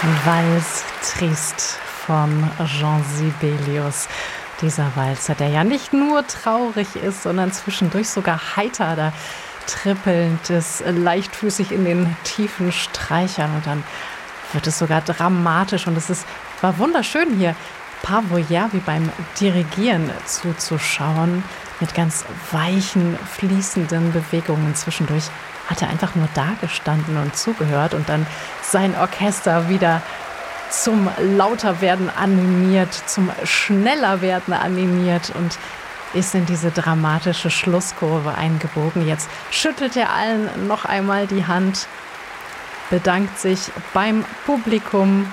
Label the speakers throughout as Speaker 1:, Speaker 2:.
Speaker 1: Valse Triste von Jean Sibelius. Dieser Walzer, der ja nicht nur traurig ist, sondern zwischendurch sogar heiter, da trippelnd ist, leichtfüßig in den tiefen Streichern und dann wird es sogar dramatisch und war wunderschön hier Paavo Järvi beim Dirigieren zuzuschauen mit ganz weichen, fließenden Bewegungen. Zwischendurch hat er einfach nur dagestanden und zugehört und dann sein Orchester wieder zum Lauterwerden animiert, zum Schnellerwerden animiert und ist in diese dramatische Schlusskurve eingebogen. Jetzt schüttelt er allen noch einmal die Hand, bedankt sich beim Publikum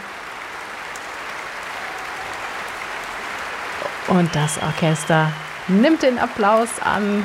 Speaker 1: und das Orchester nimmt den Applaus an.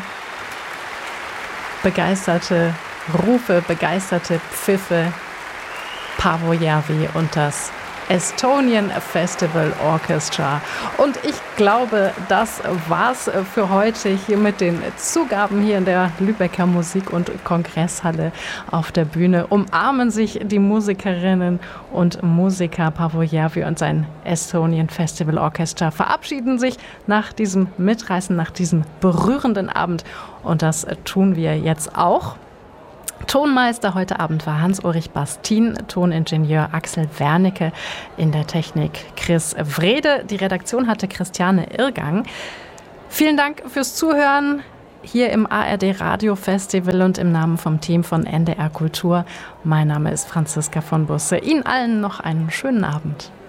Speaker 1: Begeisterte Rufe, begeisterte Pfiffe. Paavo Järvi und das Estonian Festival Orchestra. Und ich glaube, das war's für heute hier mit den Zugaben hier in der Lübecker Musik- und Kongresshalle. Auf der Bühne umarmen sich die Musikerinnen und Musiker. Paavo Järvi und sein Estonian Festival Orchestra verabschieden sich nach diesem Mitreißen, nach diesem berührenden Abend. Und das tun wir jetzt auch. Tonmeister heute Abend war Hans-Ulrich Bastin, Toningenieur Axel Wernicke, in der Technik Chris Wrede. Die Redaktion hatte Christiane Irrgang. Vielen Dank fürs Zuhören hier im ARD Radio Festival und im Namen vom Team von NDR Kultur. Mein Name ist Franziska von Busse. Ihnen allen noch einen schönen Abend.